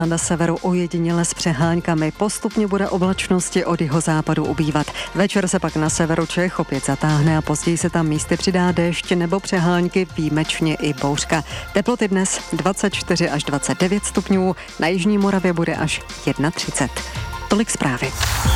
Na severu ojediněle s přeháňkami, postupně bude oblačnosti od jihozápadu ubývat. Večer se pak na severu Čech opět zatáhne a později se tam místy přidá déšť nebo přehánky, výjimečně i bouřka. Teploty dnes 24 až 29 stupňů, na jižní Moravě bude až 31. Tolik zprávy.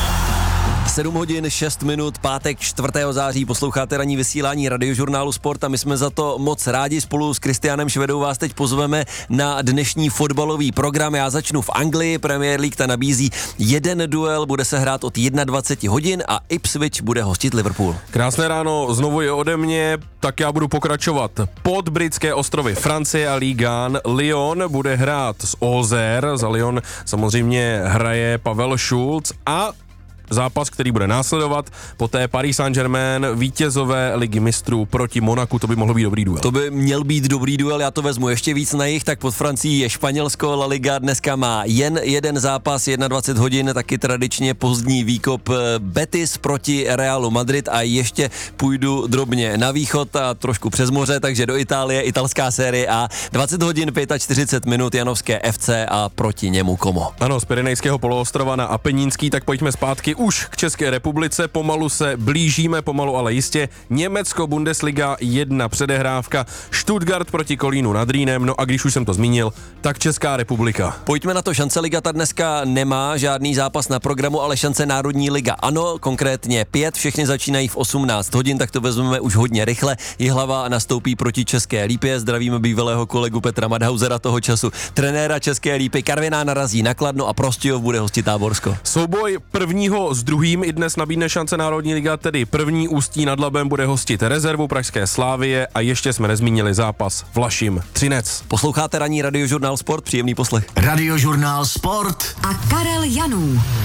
7 hodin 6 minut, pátek 4. září, posloucháte ranní vysílání Radiožurnálu Sport a my jsme za to moc rádi. Spolu s Kristiánem Švedou vás teď pozveme na dnešní fotbalový program. Já začnu v Anglii, Premier League ta nabízí jeden duel, bude se hrát od 21 hodin a Ipswich bude hostit Liverpool. Krásné ráno, znovu je ode mě, tak já budu pokračovat. Pod britské ostrovy Francie a Ligue 1 Lyon bude hrát s Auxerre, za Lyon samozřejmě hraje Pavel Schulz a zápas, který bude následovat, poté Paris Saint-Germain, vítězové ligy mistrů proti Monaku, to by mohl být dobrý duel. To by měl být dobrý duel, já to vezmu ještě víc na jih, tak pod Francií je Španělsko, La Liga dneska má jen jeden zápas, 21 hodin, taky tradičně pozdní výkop Betis proti Realu Madrid a ještě půjdu drobně na východ a trošku přes moře, takže do Itálie, italská série A, 20 hodin 45 minut Janovské FC a proti němu Como. Ano, z Pyrenejského poloostrova na Apenínský, tak pojďme zpátky už k České republice, pomalu se blížíme, pomalu ale jistě. Německo, Bundesliga 1 předehrávka, Stuttgart proti Kolínu nad Rýnem, no a když už jsem to zmínil, tak Česká republika. Pojďme na to, šance liga ta dneska nemá žádný zápas na programu, ale šance Národní liga ano, konkrétně 5, všechny začínají v 18 hodin, tak to vezmeme už hodně rychle. Jihlava nastoupí proti České Lípě, zdravíme bývalého kolegu Petra Madhausera toho času, trenéra České Lípy, Karviná narazí na Kladno a Prostějov bude hostit Táborsko. Souboj prvního s druhým i dnes nabídne šance Národní liga, tedy první Ústí nad Labem bude hostit rezervu pražské Slávie a ještě jsme nezmínili zápas Vlašim Třinec. Posloucháte ranní Radiožurnál Sport, příjemný poslech. Radiožurnál Sport a Karel Janů.